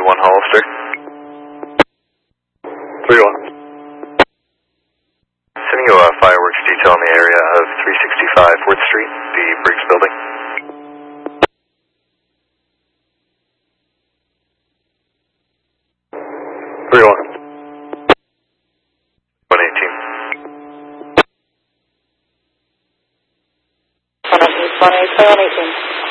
1 Hollister. 3-1. Sending you a fireworks detail in the area of 365 4th Street, the Briggs building. 3-1. 118. 118.